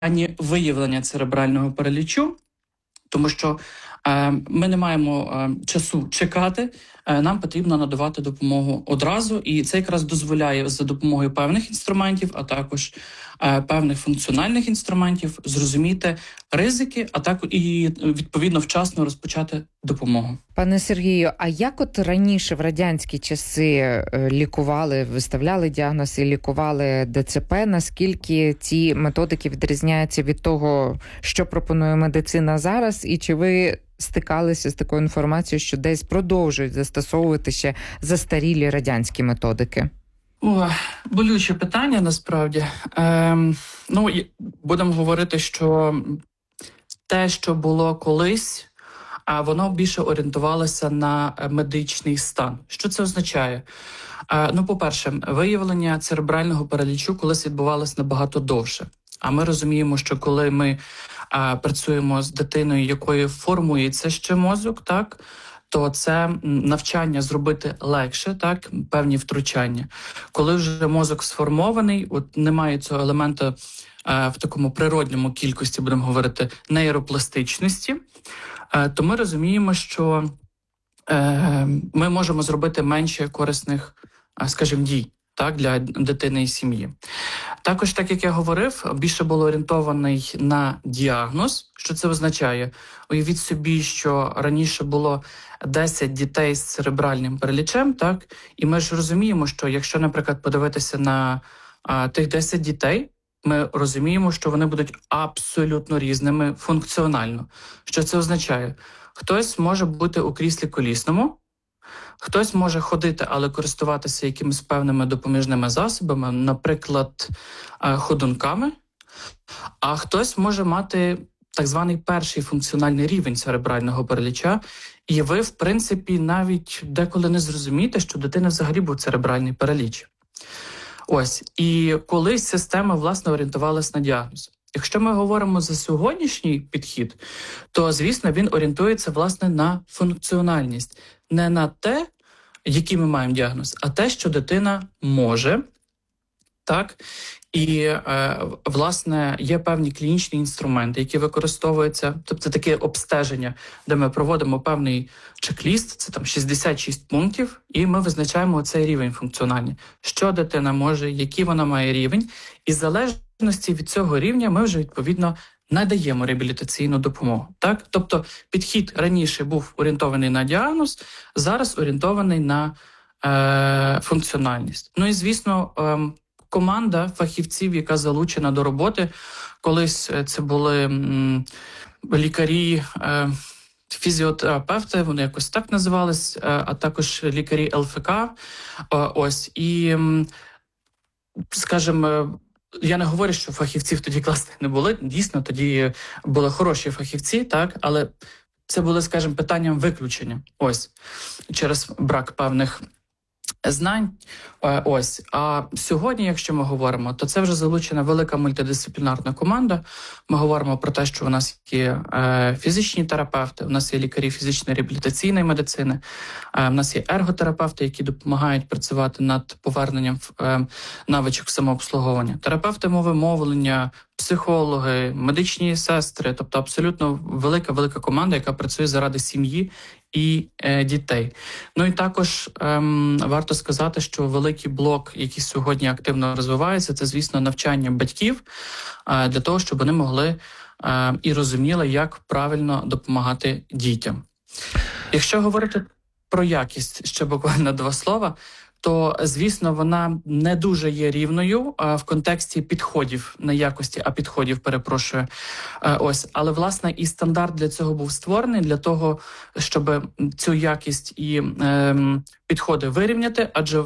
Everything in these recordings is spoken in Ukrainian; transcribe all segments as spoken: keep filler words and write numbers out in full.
ані виявлення церебрального паралічу, тому що е, ми не маємо е, часу чекати, е, нам потрібно надавати допомогу одразу, і це якраз дозволяє за допомогою певних інструментів, а також е, певних функціональних інструментів зрозуміти ризики, а також і відповідно вчасно розпочати допомогу. Пане Сергію, а як от раніше в радянські часи лікували, виставляли діагноз і лікували ДЦП? Наскільки ці методики відрізняються від того, що пропонує медицина зараз? І чи ви стикалися з такою інформацією, що десь продовжують застосовувати ще застарілі радянські методики? О, болюче питання, насправді. Ем, ну, будемо говорити, що те, що було колись, а воно більше орієнтувалося на медичний стан. Що це означає? Ну, по-перше, виявлення церебрального паралічу колись відбувалося набагато довше. А ми розуміємо, що коли ми а, працюємо з дитиною, якою формується ще мозок, так, то це навчання зробити легше, так, певні втручання. Коли вже мозок сформований, от немає цього елементу а, в такому природньому кількості, будемо говорити, нейропластичності, то ми розуміємо, що е, ми можемо зробити менше корисних, скажімо, дій, так, для дитини і сім'ї. Також, так як я говорив, більше було орієнтований на діагноз. Що це означає? Уявіть собі, що раніше було десять дітей з церебральним паралічем, так, і ми ж розуміємо, що якщо, наприклад, подивитися на а, тих десять дітей, ми розуміємо, що вони будуть абсолютно різними функціонально. Що це означає? Хтось може бути у кріслі колісному, хтось може ходити, але користуватися якимись певними допоміжними засобами, наприклад, ходунками, а хтось може мати так званий перший функціональний рівень церебрального параліча, і ви, в принципі, навіть деколи не зрозумієте, що у дитини взагалі був церебральний параліч. Ось, і колись система, власне, орієнтувалась на діагноз. Якщо ми говоримо за сьогоднішній підхід, то, звісно, він орієнтується, власне, на функціональність. Не на те, який ми маємо діагноз, а те, що дитина може, так? І, е, власне, є певні клінічні інструменти, які використовуються, тобто це таке обстеження, де ми проводимо певний чек-ліст, це там шістдесят шість пунктів, і ми визначаємо цей рівень функціональний. Що дитина може, який вона має рівень, і в залежності від цього рівня ми вже, відповідно, надаємо реабілітаційну допомогу. Так? Тобто підхід раніше був орієнтований на діагноз, зараз орієнтований на е, функціональність. Ну і, звісно, е, команда фахівців, яка залучена до роботи, колись це були м, лікарі, е, фізіотерапевти, вони якось так називались, е, а також лікарі ел еф ка. Е, ось, і, м, скажімо, я не говорю, що фахівців тоді класних не були, дійсно, тоді були хороші фахівці, так, але це було, скажімо, питанням виключення, ось, через брак певних знань. Ось. А сьогодні, якщо ми говоримо, то це вже залучена велика мультидисциплінарна команда. Ми говоримо про те, що у нас є е, фізичні терапевти, у нас є лікарі фізичної реабілітаційної медицини, е, у нас є ерготерапевти, які допомагають працювати над поверненням е, навичок самообслуговування, терапевти мови мовлення, психологи, медичні сестри, тобто абсолютно велика-велика команда, яка працює заради сім'ї і е, дітей. Ну і також ем, варто сказати, що великий блок, який сьогодні активно розвивається, це, звісно, навчання батьків е, для того, щоб вони могли е, і розуміли, як правильно допомагати дітям. Якщо говорити про якість, ще буквально два слова, то, звісно, вона не дуже є рівною а, в контексті підходів, не якості, а підходів, перепрошую. А, ось, але, власне, і стандарт для цього був створений, для того, щоб цю якість і е, підходи вирівняти, адже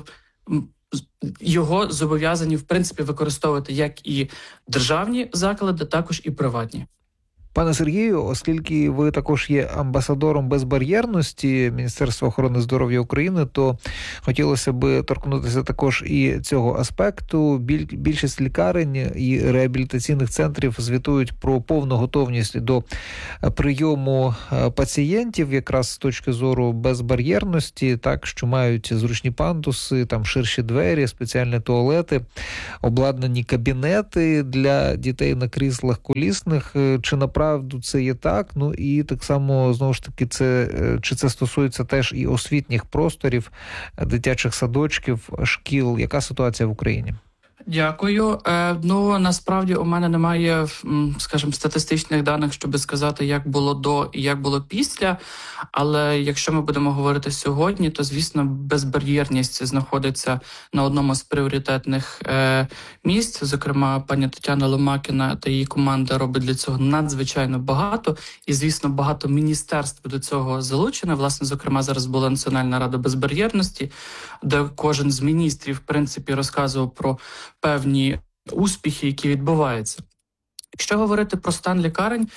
його зобов'язані, в принципі, використовувати як і державні заклади, також і приватні. Пане Сергію, оскільки ви також є амбасадором безбар'єрності Міністерства охорони здоров'я України, то хотілося б торкнутися також і цього аспекту. Більшість лікарень і реабілітаційних центрів звітують про повну готовність до прийому пацієнтів якраз з точки зору безбар'єрності, так, що мають зручні пандуси, там ширші двері, спеціальні туалети, обладнані кабінети для дітей на кріслах колісних. Чи направду це є так? Ну і так само, знову ж таки, це, чи це стосується теж і освітніх просторів, дитячих садочків, шкіл? Яка ситуація в Україні? Дякую. Е, ну, насправді у мене немає, скажімо, статистичних даних, щоб сказати, як було до і як було після. Але якщо ми будемо говорити сьогодні, то, звісно, безбар'єрність знаходиться на одному з пріоритетних е, місць. Зокрема, пані Тетяна Ломакіна та її команда робить для цього надзвичайно багато. І, звісно, багато міністерств до цього залучено. Власне, зокрема, зараз була Національна рада безбар'єрності, де кожен з міністрів, в принципі, розказував про певні успіхи, які відбуваються. Якщо говорити про стан лікарень,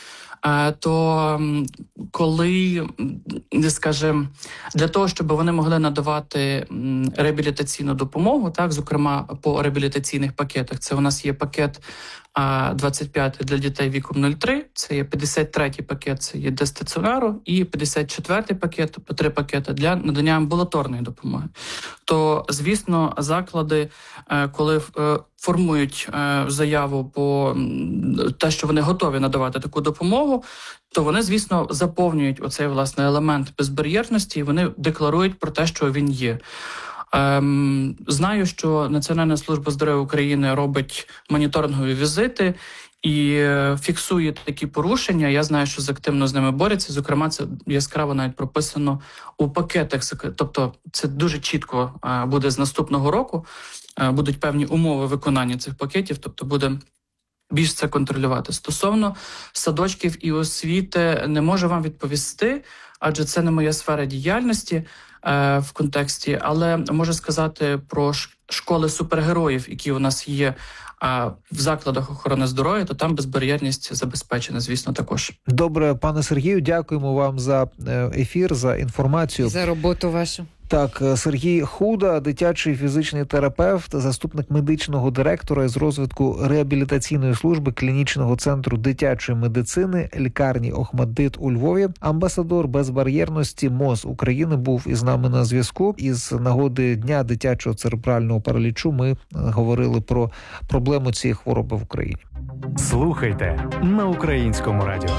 то коли, скажімо, для того, щоб вони могли надавати реабілітаційну допомогу, так, зокрема по реабілітаційних пакетах, це у нас є пакет двадцять п'ятий для дітей віком нуль три, це є п'ятдесят третій пакет, це є для стаціонару, і п'ятдесят четвертий пакет, по три пакети для надання амбулаторної допомоги. То, звісно, заклади, коли формують заяву по те, що вони готові надавати таку допомогу, то вони, звісно, заповнюють оцей, власне, елемент безбар'єрності, і вони декларують про те, що він є. Ем, знаю, що Національна служба здоров'я України робить моніторингові візити і е, фіксує такі порушення. Я знаю, що активно з ними борються. Зокрема, це яскраво навіть прописано у пакетах. Тобто це дуже чітко е, буде з наступного року. Е, будуть певні умови виконання цих пакетів, тобто буде більш це контролювати. Стосовно садочків і освіти не можу вам відповісти, адже це не моя сфера діяльності е, в контексті, але можу сказати про школи супергероїв, які у нас є е, в закладах охорони здоров'я, то там безбар'єрність забезпечена, звісно, також. Добре, пане Сергію, дякуємо вам за ефір, за інформацію. За роботу вашу. Так, Сергій Худа, дитячий фізичний терапевт, заступник медичного директора із розвитку реабілітаційної служби клінічного центру дитячої медицини лікарні Охматдит у Львові, амбасадор безбар'єрності МОЗ України, був із нами на зв'язку. Із нагоди Дня дитячого церебрального паралічу ми говорили про проблему цієї хвороби в Україні. Слухайте на Українському радіо.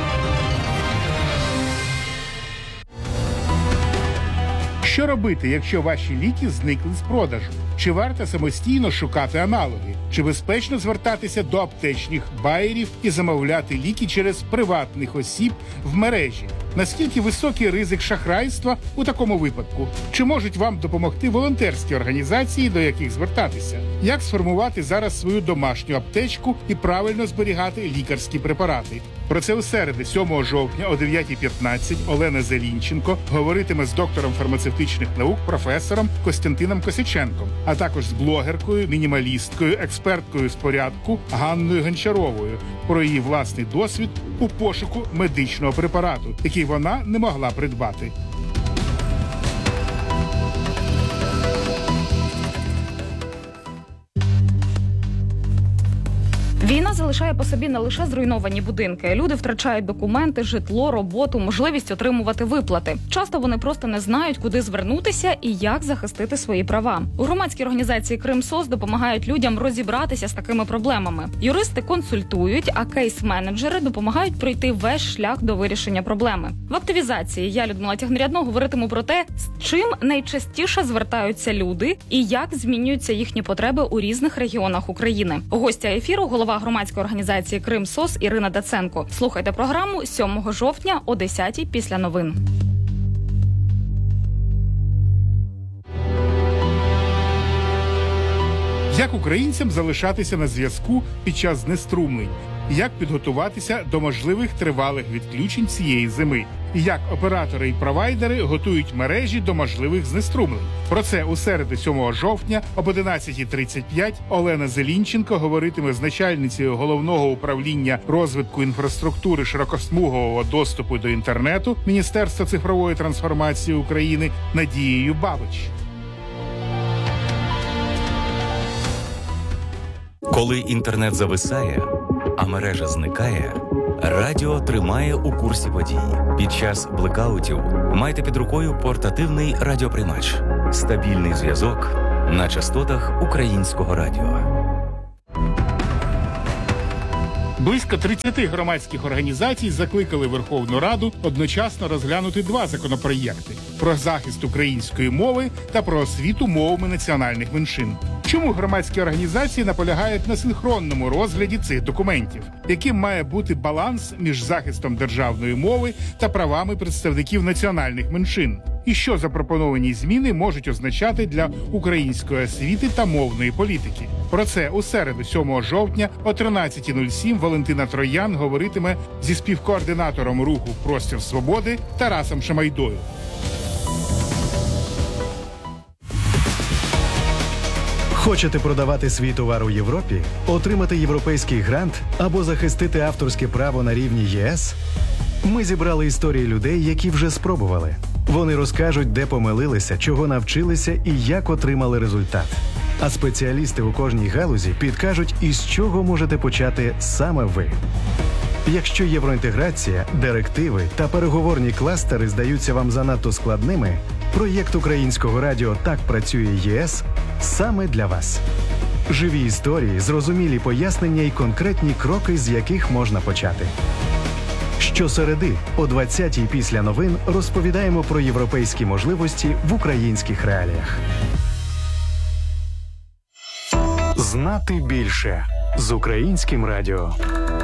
Що робити, якщо ваші ліки зникли з продажу? Чи варто самостійно шукати аналоги? Чи безпечно звертатися до аптечних байерів і замовляти ліки через приватних осіб в мережі? Наскільки високий ризик шахрайства у такому випадку? Чи можуть вам допомогти волонтерські організації, до яких звертатися? Як сформувати зараз свою домашню аптечку і правильно зберігати лікарські препарати? Про це у середу, сьомого жовтня о дев'ятій п'ятнадцять Олена Зелінченко говоритиме з доктором фармацевтичних наук професором Костянтином Косяченком, а також з блогеркою, мінімалісткою, експерткою з порядку Ганною Гончаровою про її власний досвід у пошуку медичного препарату, який вона не могла придбати. Війна залишає по собі не лише зруйновані будинки. Люди втрачають документи, житло, роботу, можливість отримувати виплати. Часто вони просто не знають, куди звернутися і як захистити свої права. У громадській організації «Кримсос» допомагають людям розібратися з такими проблемами. Юристи консультують, а кейс-менеджери допомагають пройти весь шлях до вирішення проблеми. В активізації я, Людмила Тягнерядно, говоритиму про те, з чим найчастіше звертаються люди і як змінюються їхні потреби у різних регіонах України. Гостя ефіру – голова громадської організації «Кримсос» Ірина Даценко. Слухайте програму сьомого жовтня о десятій після новин. Як українцям залишатися на зв'язку під час знеструмлень? як підготуватися до можливих тривалих відключень цієї зими, і як оператори і провайдери готують мережі до можливих знеструмлень. Про це у середу сьомого жовтня об одинадцятій тридцять п'ять Олена Зелінченко говоритиме з начальницею Головного управління розвитку інфраструктури широкосмугового доступу до інтернету Міністерства цифрової трансформації України Надією Бабич. Коли інтернет зависає, а мережа зникає, радіо тримає у курсі подій. Під час блекаутів майте під рукою портативний радіоприймач. Стабільний зв'язок на частотах Українського радіо. Близько тридцяти громадських організацій закликали Верховну Раду одночасно розглянути два законопроєкти – про захист української мови та про освіту мовами національних меншин. Чому громадські організації наполягають на синхронному розгляді цих документів? Яким має бути баланс між захистом державної мови та правами представників національних меншин? І що запропоновані зміни можуть означати для української освіти та мовної політики? Про це у середу сьомого жовтня о тринадцятій нуль сім Валентина Троян говоритиме зі співкоординатором руху «Простір свободи» Тарасом Шамайдою. Хочете продавати свій товар у Європі, отримати європейський грант або захистити авторське право на рівні ЄС? Ми зібрали історії людей, які вже спробували. Вони розкажуть, де помилилися, чого навчилися і як отримали результат. А спеціалісти у кожній галузі підкажуть, із чого можете почати саме ви. Якщо євроінтеграція, директиви та переговорні кластери здаються вам занадто складними, проєкт Українського радіо «Так працює ЄС» саме для вас. Живі історії, зрозумілі пояснення і конкретні кроки, з яких можна почати. Щосереди о двадцятій після новин розповідаємо про європейські можливості в українських реаліях. Знати більше з Українським радіо.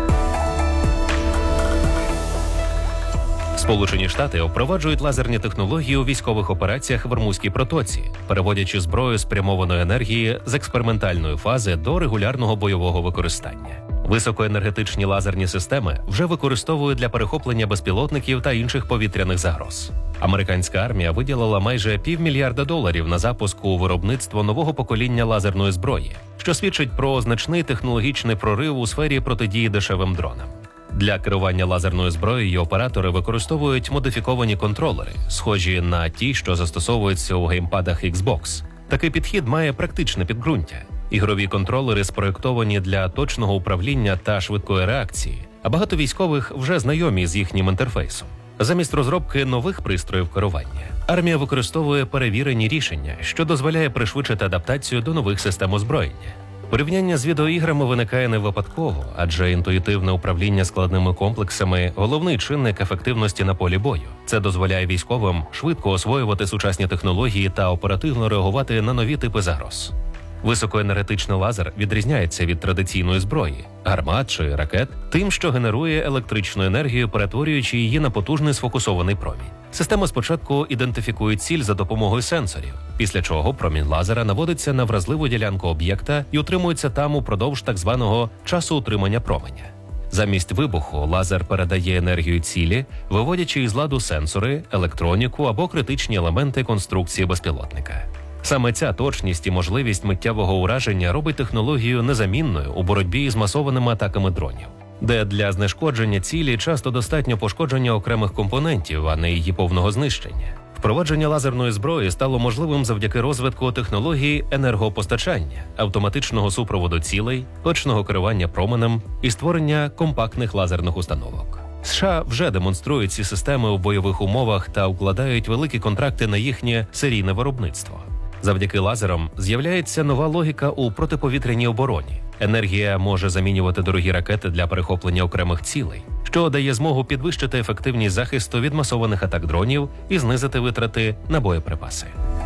Сполучені Штати впроваджують лазерні технології у військових операціях в Ормузькій протоці, переводячи зброю спрямованої енергії з експериментальної фази до регулярного бойового використання. Високоенергетичні лазерні системи вже використовують для перехоплення безпілотників та інших повітряних загроз. Американська армія виділила майже півмільярда доларів на запуск у виробництво нового покоління лазерної зброї, що свідчить про значний технологічний прорив у сфері протидії дешевим дронам. Для керування лазерною зброєю оператори використовують модифіковані контролери, схожі на ті, що застосовуються у геймпадах Xbox. Такий підхід має практичне підґрунтя. Ігрові контролери спроєктовані для точного управління та швидкої реакції, а багато військових вже знайомі з їхнім інтерфейсом. Замість розробки нових пристроїв керування, армія використовує перевірені рішення, що дозволяє пришвидшити адаптацію до нових систем озброєння. Порівняння з відеоіграми виникає не випадково, адже інтуїтивне управління складними комплексами – головний чинник ефективності на полі бою. Це дозволяє військовим швидко освоювати сучасні технології та оперативно реагувати на нові типи загроз. Високоенергетичний лазер відрізняється від традиційної зброї – гармат чи ракет – тим, що генерує електричну енергію, перетворюючи її на потужний сфокусований промінь. Система спочатку ідентифікує ціль за допомогою сенсорів, після чого промінь лазера наводиться на вразливу ділянку об'єкта і утримується там упродовж так званого часу утримання променя. Замість вибуху лазер передає енергію цілі, виводячи із ладу сенсори, електроніку або критичні елементи конструкції безпілотника. Саме ця точність і можливість миттєвого ураження робить технологію незамінною у боротьбі з масованими атаками дронів, де для знешкодження цілі часто достатньо пошкодження окремих компонентів, а не її повного знищення. Впровадження лазерної зброї стало можливим завдяки розвитку технології енергопостачання, автоматичного супроводу цілей, точного керування променем і створення компактних лазерних установок. США вже демонструють ці системи у бойових умовах та укладають великі контракти на їхнє серійне виробництво. Завдяки лазерам з'являється нова логіка у протиповітряній обороні. Енергія може замінювати дорогі ракети для перехоплення окремих цілей, що дає змогу підвищити ефективність захисту від масованих атак дронів і знизити витрати на боєприпаси.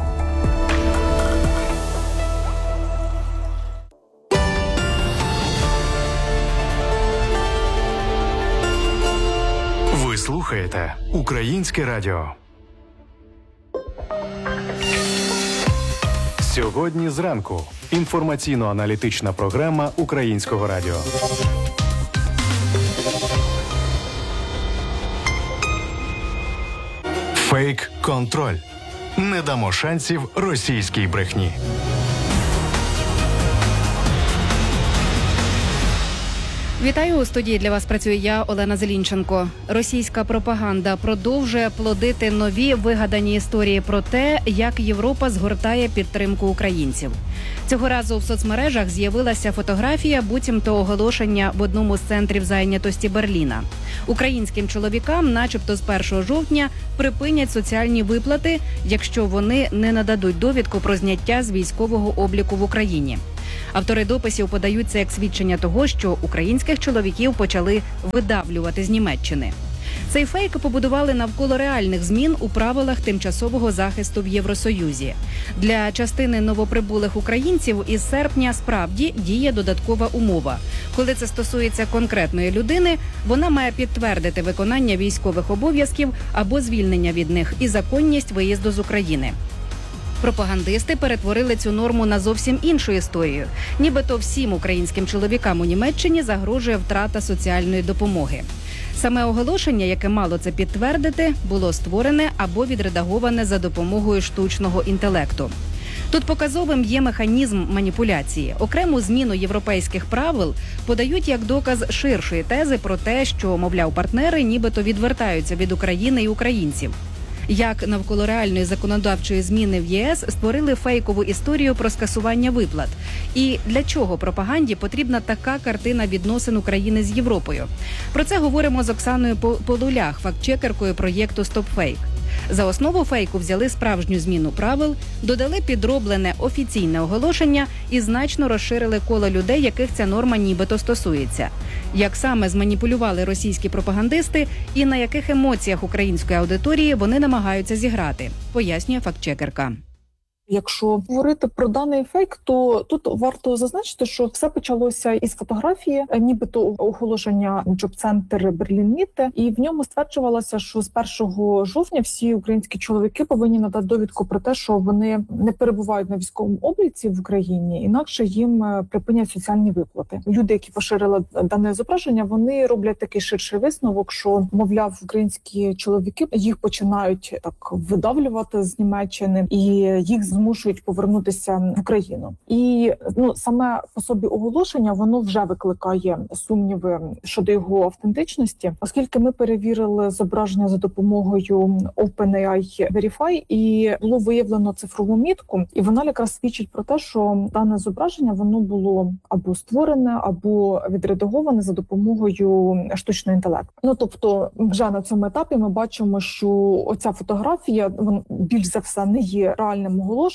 Ви слухаєте Українське радіо. Сьогодні зранку. Інформаційно-аналітична програма Українського радіо. Фейк-контроль. Не дамо шансів російській брехні. Вітаю, у студії для вас працює я, Олена Зелінченко. Російська пропаганда продовжує плодити нові вигадані історії про те, як Європа згортає підтримку українців. Цього разу в соцмережах з'явилася фотографія буцімто оголошення в одному з центрів зайнятості Берліна. Українським чоловікам начебто з першого жовтня припинять соціальні виплати, якщо вони не нададуть довідку про зняття з військового обліку в Україні. Автори дописів подають це як свідчення того, що українських чоловіків почали видавлювати з Німеччини. Цей фейк побудували навколо реальних змін у правилах тимчасового захисту в Євросоюзі. Для частини новоприбулих українців із серпня справді діє додаткова умова. Коли це стосується конкретної людини, вона має підтвердити виконання військових обов'язків або звільнення від них і законність виїзду з України. Пропагандисти перетворили цю норму на зовсім іншу історію. Нібито всім українським чоловікам у Німеччині загрожує втрата соціальної допомоги. Саме оголошення, яке мало це підтвердити, було створене або відредаговане за допомогою штучного інтелекту. Тут показовим є механізм маніпуляції. Окрему зміну європейських правил подають як доказ ширшої тези про те, що, мовляв, партнери нібито відвертаються від України і українців. Як навколо реальної законодавчої зміни в ЄС створили фейкову історію про скасування виплат. І для чого пропаганді потрібна така картина відносин України з Європою? Про це говоримо з Оксаною Полулях, фактчекеркою проєкту «StopFake». За основу фейку взяли справжню зміну правил, додали підроблене офіційне оголошення і значно розширили коло людей, яких ця норма нібито стосується. Як саме зманіпулювали російські пропагандисти і на яких емоціях української аудиторії вони намагаються зіграти, пояснює фактчекерка. Якщо говорити про даний фейк, то тут варто зазначити, що все почалося із фотографії, нібито оголошення джоб-центр Берлін-Мітте, і в ньому стверджувалося, що з першого жовтня всі українські чоловіки повинні надати довідку про те, що вони не перебувають на військовому обліці в Україні, інакше їм припинять соціальні виплати. Люди, які поширили дане зображення, вони роблять такий ширший висновок, що, мовляв, українські чоловіки їх починають так видавлювати з Німеччини і їх змушують повернутися в Україну. І ну саме по собі оголошення воно вже викликає сумніви щодо його автентичності, оскільки ми перевірили зображення за допомогою OpenAI Verify і було виявлено цифрову мітку, і вона якраз свідчить про те, що дане зображення воно було або створене, або відредаговане за допомогою штучного інтелекту. Ну тобто, вже на цьому етапі ми бачимо, що оця фотографія вона більш за все не є реальним оголошенням.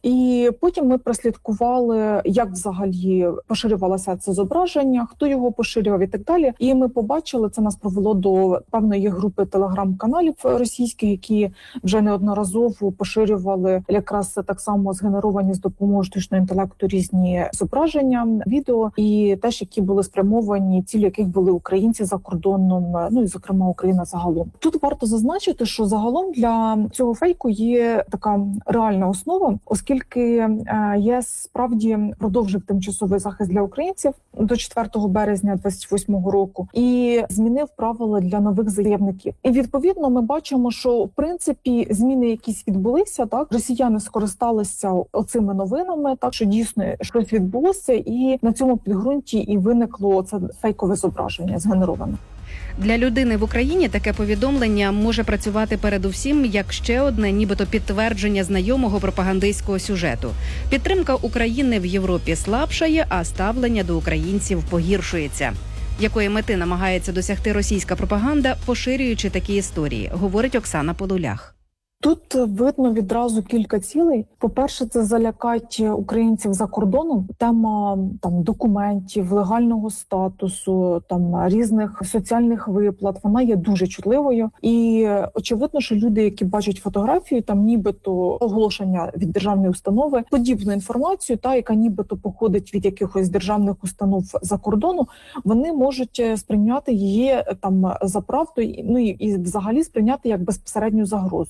І потім ми прослідкували, як взагалі поширювалося це зображення, хто його поширював і так далі. І ми побачили, це нас привело до певної групи телеграм-каналів російських, які вже неодноразово поширювали якраз так само згенеровані з допомогою штучного інтелекту різні зображення, відео, і теж які були спрямовані, цілі яких були українці за кордоном, ну і зокрема Україна загалом. Тут варто зазначити, що загалом для цього фейку є така реальна основа, оскільки ЄС справді продовжив тимчасовий захист для українців до четвертого березня двадцять восьмого року і змінив правила для нових заявників. І відповідно ми бачимо, що в принципі зміни якісь відбулися. Так, росіяни скористалися оцими новинами, так що дійсно щось відбулося, і на цьому підґрунті і виникло це фейкове зображення згенероване. Для людини в Україні таке повідомлення може працювати передусім як ще одне нібито підтвердження знайомого пропагандистського сюжету. Підтримка України в Європі слабшає, а ставлення до українців погіршується. Якої мети намагається досягти російська пропаганда, поширюючи такі історії, говорить Оксана Полулях. Тут видно відразу кілька цілей. По-перше, це залякати українців за кордоном. Тема там документів, легального статусу, там різних соціальних виплат. Вона є дуже чутливою. І очевидно, що люди, які бачать фотографію, там нібито оголошення від державної установи, подібну інформацію, та яка нібито походить від якихось державних установ за кордону, вони можуть сприйняти її там за правду, ну і, і взагалі сприйняти як безпосередню загрозу.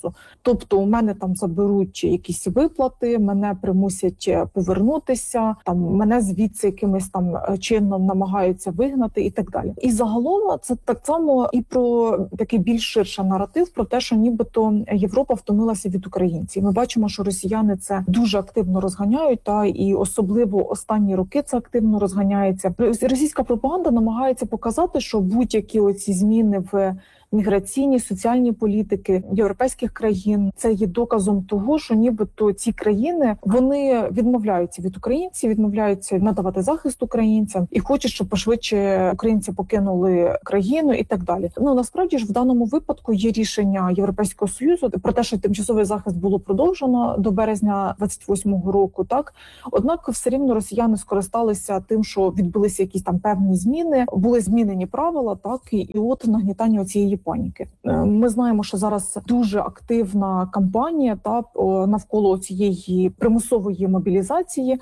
Тобто у мене там заберуть якісь виплати, мене примусять повернутися, там мене звідси якимось там чином намагаються вигнати і так далі. І загалом це так само і про такий більш ширший наратив про те, що нібито Європа втомилася від українців. Ми бачимо, що росіяни це дуже активно розганяють, та і особливо останні роки це активно розганяється. Російська пропаганда намагається показати, що будь-які оці зміни в міграційні, соціальні політики європейських країн – це є доказом того, що нібито ці країни, вони відмовляються від українців, відмовляються надавати захист українцям і хочуть, щоб пошвидше українці покинули країну і так далі. Ну, насправді ж в даному випадку є рішення Європейського Союзу про те, що тимчасовий захист було продовжено до березня двадцять восьмого року, так? Однак все рівно росіяни скористалися тим, що відбулися якісь там певні зміни, були змінені правила, так? І, і от нагнітання цієї паніки. Ми знаємо, що зараз дуже активна кампанія та навколо цієї примусової мобілізації.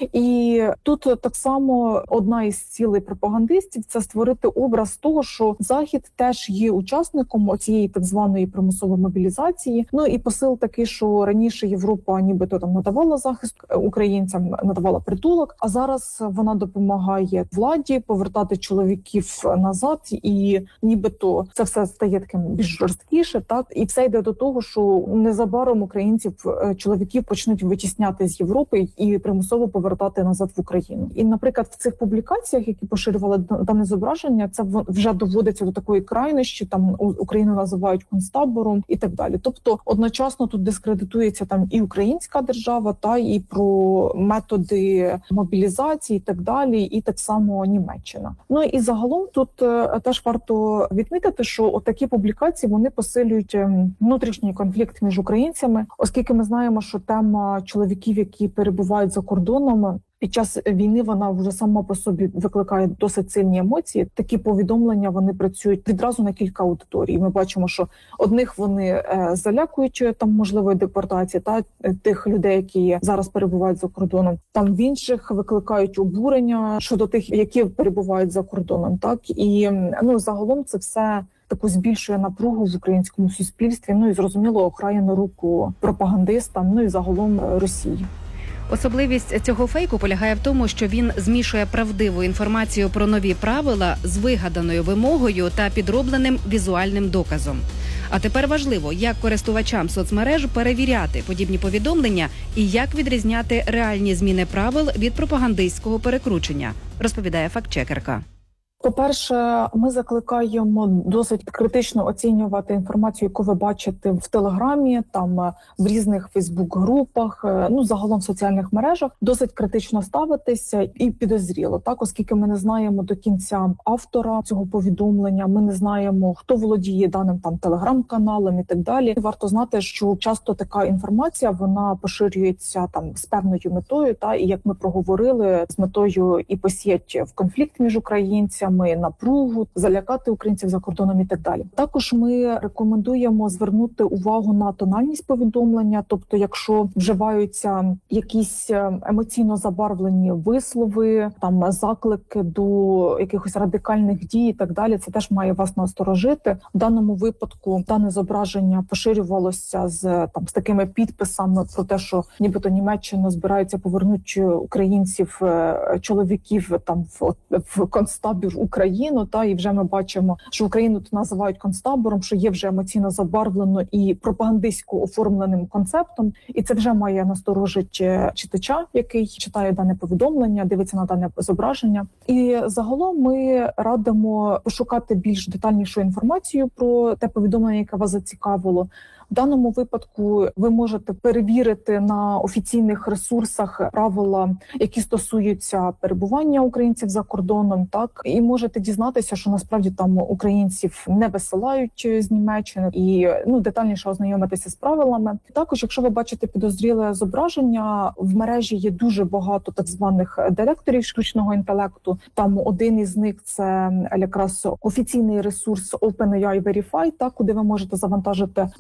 І тут так само одна із цілей пропагандистів – це створити образ того, що Захід теж є учасником цієї так званої примусової мобілізації. Ну і посил такий, що раніше Європа нібито там надавала захист українцям, надавала притулок, а зараз вона допомагає владі повертати чоловіків назад, і нібито це все стає таким більш жорсткіше, так? І все йде до того, що незабаром українців, чоловіків почнуть витісняти з Європи і примусово повертати назад в Україну. І, наприклад, в цих публікаціях, які поширювали дане зображення, це вже доводиться до такої крайності, там Україну називають концтабором і так далі. Тобто одночасно тут дискредитується там і українська держава, та і про методи мобілізації і так далі, і так само Німеччина. Ну і загалом тут теж варто відмітити, що такі публікації, вони посилюють внутрішній конфлікт між українцями, оскільки ми знаємо, що тема чоловіків, які перебувають за кордоном, під час війни вона вже сама по собі викликає досить сильні емоції. Такі повідомлення, вони працюють відразу на кілька аудиторій. Ми бачимо, що одних вони е, залякують там можливої депортації, та тих людей, які зараз перебувають за кордоном. Там в інших викликають обурення щодо тих, які перебувають за кордоном. Так і ну загалом це все таку збільшує напругу в українському суспільстві. Ну і зрозуміло, грає на руку пропагандистам, ну і загалом Росії. Особливість цього фейку полягає в тому, що він змішує правдиву інформацію про нові правила з вигаданою вимогою та підробленим візуальним доказом. А тепер важливо, як користувачам соцмереж перевіряти подібні повідомлення і як відрізняти реальні зміни правил від пропагандистського перекручення, розповідає фактчекерка. По-перше, ми закликаємо досить критично оцінювати інформацію, яку ви бачите в Телеграмі, там в різних Фейсбук-групах, ну загалом в соціальних мережах, досить критично ставитися і підозріло, так, оскільки ми не знаємо до кінця автора цього повідомлення, ми не знаємо, хто володіє даним там Телеграм-каналом і так далі. Варто знати, що часто така інформація, вона поширюється там з певною метою, та і як ми проговорили, з метою і посіять в конфлікт між українцями, напругу, залякати українців за кордоном і так далі. Також ми рекомендуємо звернути увагу на тональність повідомлення, тобто якщо вживаються якісь емоційно забарвлені вислови, там заклики до якихось радикальних дій і так далі, це теж має вас насторожити. В даному випадку дане зображення поширювалося з там з такими підписами про те, що нібито Німеччина збирається повернути українців, чоловіків там в, в концтабір Україну, та і вже ми бачимо, що Україну тут називають концтабором, що є вже емоційно забарвлено і пропагандистсько оформленим концептом, і це вже має насторожити читача, який читає дане повідомлення, дивиться на дане зображення. І загалом ми радимо пошукати більш детальнішу інформацію про те повідомлення, яке вас зацікавило. В даному випадку ви можете перевірити на офіційних ресурсах правила, які стосуються перебування українців за кордоном, так, і можете дізнатися, що насправді там українців не висилають з Німеччини, і ну детальніше ознайомитися з правилами. Також, якщо ви бачите підозріле зображення, в мережі є дуже багато так званих директорів штучного інтелекту. Там один із них це якраз офіційний ресурс OpenAI Verify, так, куди ви можете завантажити зображення,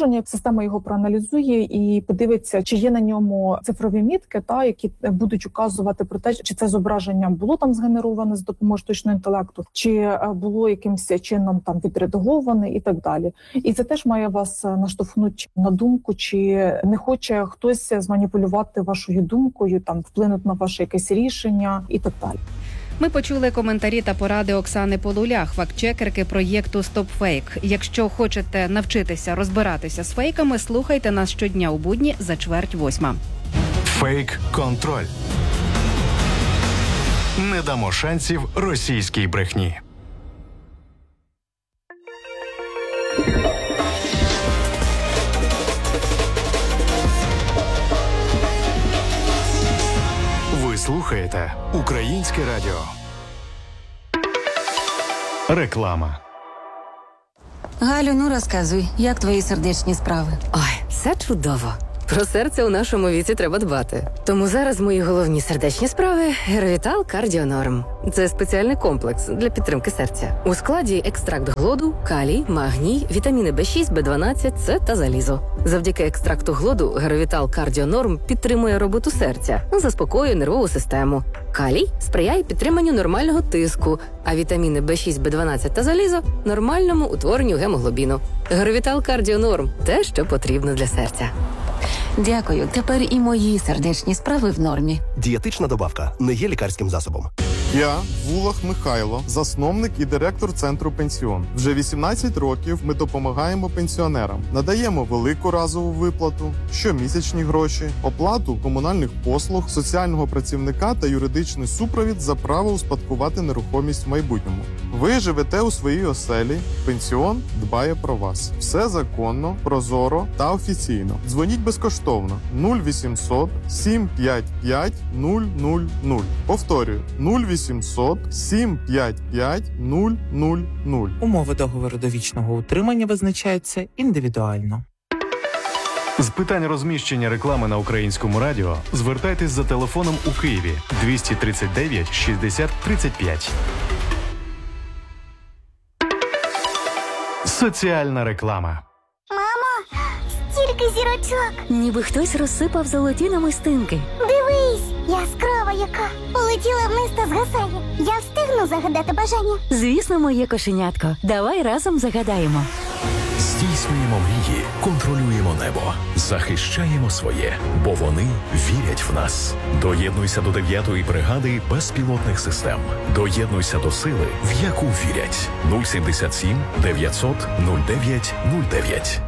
зображення, система його проаналізує і подивиться, чи є на ньому цифрові мітки, та які будуть указувати про те, чи це зображення було там згенероване з допомогою штучного інтелекту, чи було якимось чином там відредаговане і так далі. І це теж має вас наштовхнути на думку, чи не хоче хтось зманіпулювати вашою думкою, там вплинути на ваше якесь рішення і так далі. Ми почули коментарі та поради Оксани Полулях, фактчекерки проєкту «Стопфейк». Якщо хочете навчитися розбиратися з фейками, слухайте нас щодня у будні за чверть восьма. Фейк-контроль. Не дамо шансів російській брехні. Ви слухаєте Українське радіо. Реклама. Галю, ну розказуй, як твої сердечні справи? Ой, все чудово. Про серце у нашому віці треба дбати. Тому зараз мої головні сердечні справи – Геровітал Кардіонорм. Це спеціальний комплекс для підтримки серця. У складі екстракт глоду, калій, магній, вітаміни Б шість, Б дванадцять, С та залізо. Завдяки екстракту глоду Геровітал Кардіонорм підтримує роботу серця, заспокоює нервову систему. Калій сприяє підтриманню нормального тиску, а вітаміни Б шість, Б дванадцять та залізо – нормальному утворенню гемоглобіну. Геровітал Кардіонорм – те, що потрібно для серця. Дякую. Тепер і мої сердечні справи в нормі. Дієтична добавка не є лікарським засобом. Я Вулах Михайло, засновник і директор центру «Пенсіон». Вже вісімнадцять років ми допомагаємо пенсіонерам. Надаємо велику разову виплату, щомісячні гроші, оплату комунальних послуг, соціального працівника та юридичний супровід за право успадкувати нерухомість в майбутньому. Ви живете у своїй оселі, «Пенсіон» дбає про вас. Все законно, прозоро та офіційно. Дзвоніть безкоштовно нуль вісімсот сім п'ять п'ять нуль нуль нуль. Повторюю, нуль вісімсот сім п'ять п'ять нуль нуль нуль. Умови договору довічного утримання визначаються індивідуально. З питань розміщення реклами на Українському радіо звертайтесь за телефоном у Києві двісті тридцять дев'ять шістдесят тридцять п'ять. Соціальна реклама. Мамо, стільки зірочок. Ніби хтось розсипав золоті намистинки. Дивись, яскрава яка. Полетіла вниз та згасає. Я встигну загадати бажання? Звісно, моє кошенятко. Давай разом загадаємо. Здійснюємо мрії, контролюємо небо, захищаємо своє, бо вони вірять в нас. Доєднуйся до дев'ятої бригади безпілотних систем. Доєднуйся до сили, в яку вірять. нуль сімдесят сім дев'ятсот нуль дев'ять нуль дев'ять.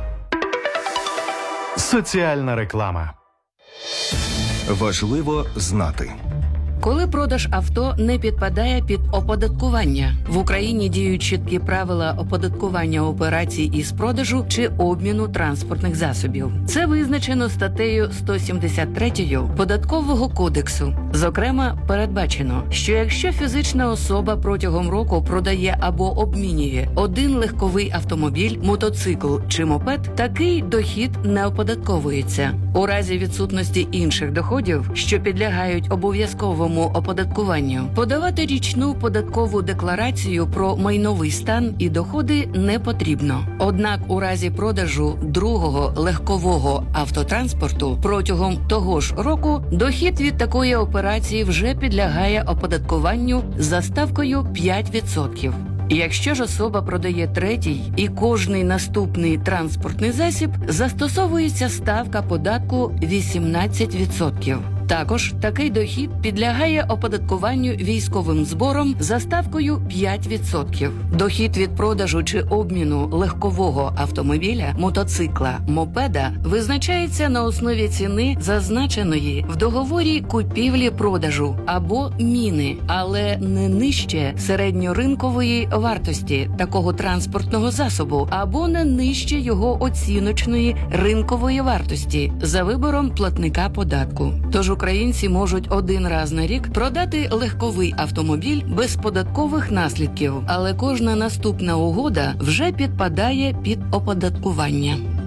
Соціальна реклама. Важливо знати. Коли продаж авто не підпадає під оподаткування, в Україні діють чіткі правила оподаткування операцій із продажу чи обміну транспортних засобів. Це визначено статтею сто сімдесят три Податкового кодексу. Зокрема, передбачено, що якщо фізична особа протягом року продає або обмінює один легковий автомобіль, мотоцикл чи мопед, такий дохід не оподатковується. У разі відсутності інших доходів, що підлягають обов'язковому оподаткуванню, подавати річну податкову декларацію про майновий стан і доходи не потрібно. Однак у разі продажу другого легкового автотранспорту протягом того ж року дохід від такої операції вже підлягає оподаткуванню за ставкою п'ять відсотків. Якщо ж особа продає третій і кожний наступний транспортний засіб, застосовується ставка податку вісімнадцять відсотків. Також такий дохід підлягає оподаткуванню військовим збором за ставкою п'ять відсотків. Дохід від продажу чи обміну легкового автомобіля, мотоцикла, мопеда визначається на основі ціни, зазначеної в договорі купівлі-продажу або міни, але не нижче середньоринкової вартості такого транспортного засобу або не нижче його оціночної ринкової вартості за вибором платника податку. Тож українці можуть один раз на рік продати легковий автомобіль без податкових наслідків, але кожна наступна угода вже підпадає під оподаткування.